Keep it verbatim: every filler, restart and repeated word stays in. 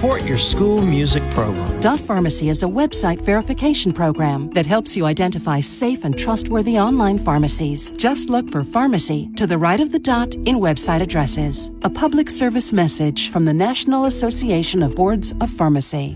support your school music program. Duff Pharmacy is a website verification program that helps you identify safe and trustworthy online pharmacies. Just look for pharmacy to the right of the dot in website addresses. A public service message from the National Association of Boards of Pharmacy.